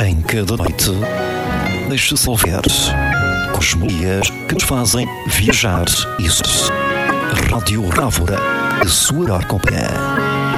Em cada noite, deixe-se ouvir com as melodias que nos fazem viajar. Isso. Rádio Rávora, a sua melhor companhia.